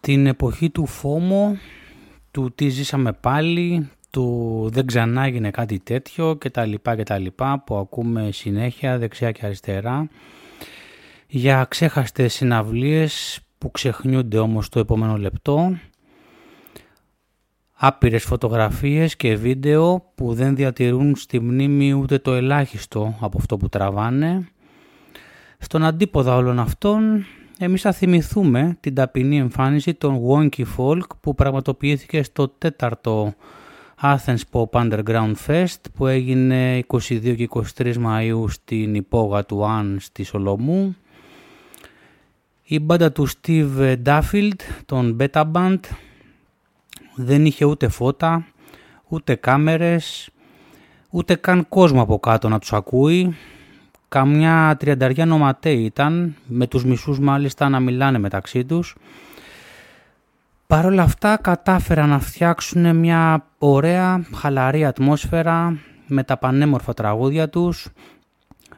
Στην εποχή του FOMO, του τι ζήσαμε πάλι, του δεν ξανά έγινε κάτι τέτοιο και τα λοιπά που ακούμε συνέχεια δεξιά και αριστερά για ξέχαστες συναυλίες που ξεχνιούνται όμως το επόμενο λεπτό, άπειρες φωτογραφίες και βίντεο που δεν διατηρούν στη μνήμη ούτε το ελάχιστο από αυτό που τραβάνε. Στον αντίποδα όλων αυτών, εμείς θα θυμηθούμε την ταπεινή εμφάνιση των Wonky Folk που πραγματοποιήθηκε στο 4ο Athens Pop Underground Fest που έγινε 22 και 23 Μαΐου στην υπόγα του Αν στη Σολομού. Η μπάντα του Steve Duffield, τον Beta Band, δεν είχε ούτε φώτα, ούτε κάμερες, ούτε καν κόσμο από κάτω να τους ακούει. Καμιά 30 νοματέοι ήταν, με τους μισούς μάλιστα να μιλάνε μεταξύ τους. Παρ' όλα αυτά κατάφεραν να φτιάξουν μια ωραία, χαλαρή ατμόσφαιρα με τα πανέμορφα τραγούδια τους,